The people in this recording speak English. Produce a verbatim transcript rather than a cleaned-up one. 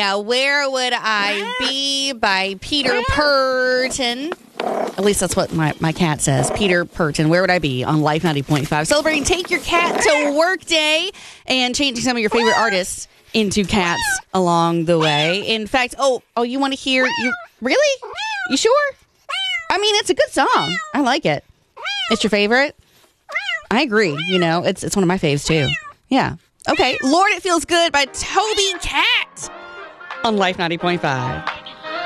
yeah. Where Would I Be by Peter Purton. At least that's what my, my cat says. Peter Purton. Where Would I Be on Life ninety point five. Celebrating Take Your Cat to Work Day and changing some of your favorite artists into cats along the way. In fact, oh, oh, you want to hear? You really? You sure? I mean, it's a good song. I like it. It's your favorite? I agree. You know, it's it's one of my faves too. Yeah. Okay. Lord, It Feels Good by Toby Cat on Life ninety point five.